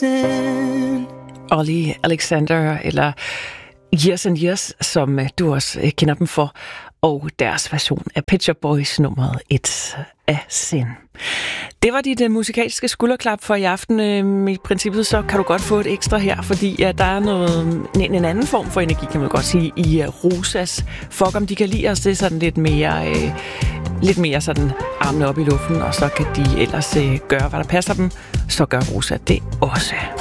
Olly Alexander, eller Years and Years, som du også kender dem for, og deres version af Pet Shop Boys nummeret It's a Sin. Det var dit musikalske skulderklap for i aften. I princippet så kan du godt få et ekstra her, fordi der er en anden form for energi, kan man godt sige, i Rosas. Fuck om de kan lide os, det er sådan lidt mere sådan armene op i luften, og så kan de ellers gøre, hvad der passer dem. Så gør Rosa det også.